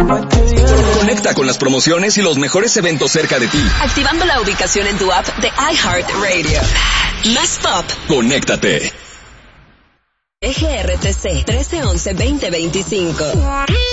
Conecta con las promociones y los mejores eventos cerca de ti. Activando la ubicación en tu app de iHeartRadio. Más pop. Conéctate. EGRTC 1311-2025.